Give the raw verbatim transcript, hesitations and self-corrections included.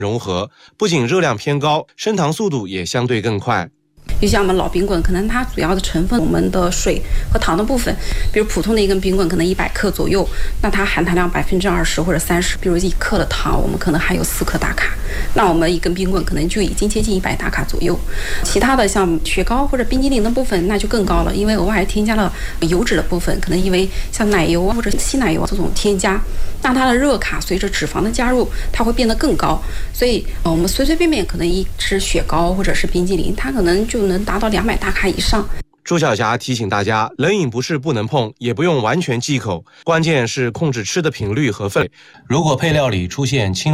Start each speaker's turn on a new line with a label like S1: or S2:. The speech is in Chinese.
S1: 融合，不仅热量偏高，升糖速度也相对更快。
S2: 就像我们老冰棍，可能它主要的成分，我们的水和糖的部分，比如普通的一根冰棍可能一百克左右，那它含糖量百分之二十或者三十，比如一克的糖，我们可能含有四克大卡，那我们一根冰棍可能就已经接近一百大卡左右。其他的像雪糕或者冰激凌的部分，那就更高了，因为额外添加了油脂的部分，可能因为像奶油啊或者稀奶油这种添加，那它的热卡随着脂肪的加入，它会变得更高。所以，呃，我们随随便便可能一吃雪糕或者是冰激凌，它可能就能达到两百大卡以上。
S1: 朱晓霞提醒大家，冷饮不是不能碰，也不用完全忌口，关键是控制吃的频率和分量。如果配料里出现轻